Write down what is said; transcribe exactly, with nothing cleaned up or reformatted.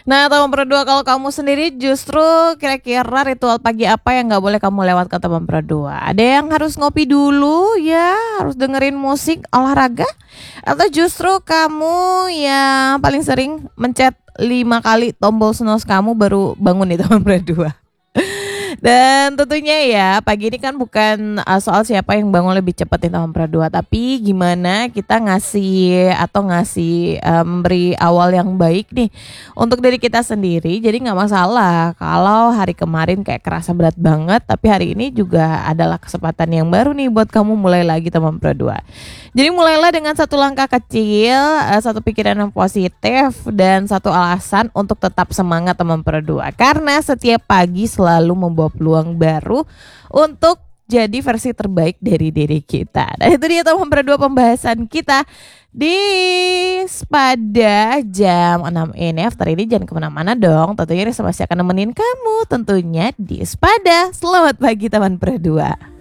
Nah, teman berdua, kalau kamu sendiri justru kira-kira ritual pagi apa yang nggak boleh kamu lewatkan teman berdua? Ada yang harus ngopi dulu ya, harus dengerin musik, olahraga, atau justru kamu yang paling sering mencet lima kali tombol snooze kamu baru bangun nih teman berdua? Dan tentunya ya pagi ini kan bukan uh, soal siapa yang bangun lebih cepat nih teman berdua, tapi gimana kita ngasih atau ngasih uh, memberi awal yang baik nih untuk diri kita sendiri. Jadi nggak masalah kalau hari kemarin kayak kerasa berat banget, tapi hari ini juga adalah kesempatan yang baru nih buat kamu mulai lagi teman berdua. Jadi mulailah dengan satu langkah kecil, uh, satu pikiran yang positif, dan satu alasan untuk tetap semangat teman berdua. Karena setiap pagi selalu membawa peluang baru untuk jadi versi terbaik dari diri kita. Dan itu dia teman berdua pembahasan kita di Spada jam enam ini. After ini jangan kemana-mana dong. Tentunya Risa masih akan nemenin kamu tentunya di Spada. Selamat pagi teman berdua.